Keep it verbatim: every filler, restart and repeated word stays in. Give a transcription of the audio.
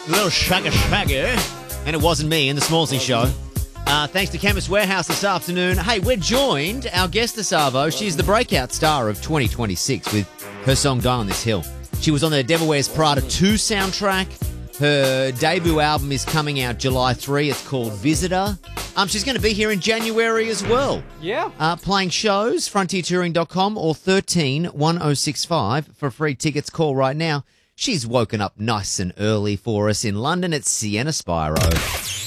A little shagger shagger. And it wasn't me in the Smallsy show. Uh, thanks to Chemist Warehouse this afternoon. Hey, we're joined, our guest this Arvo. She's the breakout star of twenty twenty-six with her song Die on This Hill. She was on the Devil Wears Prada two soundtrack. Her debut album is coming out July third. It's called Visitor. Um, she's going to be here in January as well. Yeah. Uh, playing shows, frontier touring dot com or thirteen one oh six five for free tickets. Call right now. She's woken up nice and early for us in London at Sienna Spiro.